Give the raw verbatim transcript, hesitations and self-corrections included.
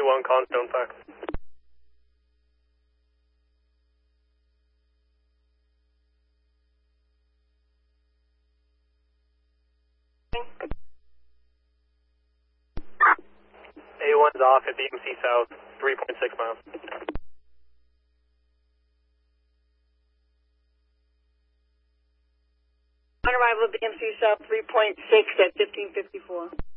one, calling Stone Park. A one's off at B M C South, three point six miles. On arrival at B M C South, three point six at fifteen fifty-four.